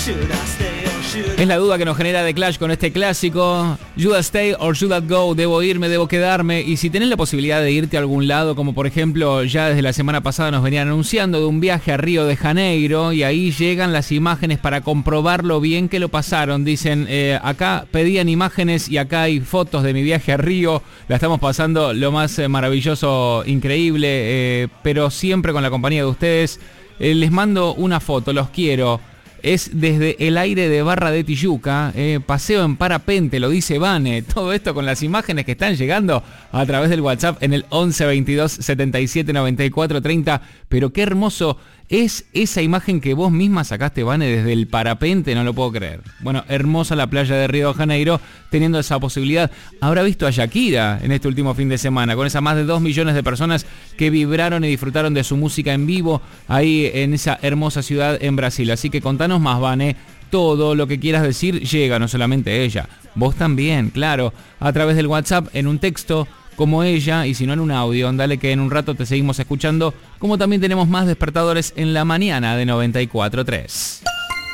Es la duda que nos genera The Clash con este clásico. Should I stay or should I go? Debo irme, debo quedarme. Y si tenés la posibilidad de irte a algún lado, como por ejemplo ya desde la semana pasada nos venían anunciando de un viaje a Río de Janeiro, y ahí llegan las imágenes para comprobar lo bien que lo pasaron. Dicen, acá pedían imágenes y acá hay fotos de mi viaje a Río. La estamos pasando lo más maravilloso, increíble, pero siempre con la compañía de ustedes. Les mando una foto, los quiero. Es desde el aire de Barra de Tijuca, paseo en parapente, lo dice Vane. Todo esto con las imágenes que están llegando a través del WhatsApp en el 11 22 77 94 30. Pero qué hermoso es esa imagen que vos misma sacaste, Vane, desde el parapente, no lo puedo creer. Bueno, hermosa la playa de Río de Janeiro, teniendo esa posibilidad. Habrá visto a Shakira en este último fin de semana, con esas más de 2 millones de personas que vibraron y disfrutaron de su música en vivo ahí en esa hermosa ciudad en Brasil. Así que contanos más, Vane. Todo lo que quieras decir llega, no solamente ella, vos también, claro, a través del WhatsApp, en un texto como ella, y si no en un audio. Dale que en un rato te seguimos escuchando, como también tenemos más despertadores en la mañana de 94.3.